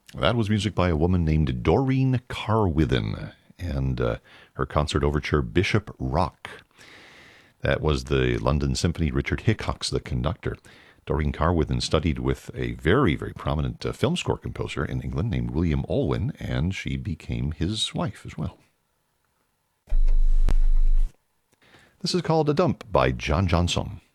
That was music by a woman named Doreen Carwithen and her concert overture Bishop Rock. That was the London Symphony. Richard Hickox, the conductor. Doreen Carwithen studied with a very, very prominent film score composer in England named William Olwyn, and she became his wife as well. This is called A Dump by John Johnson.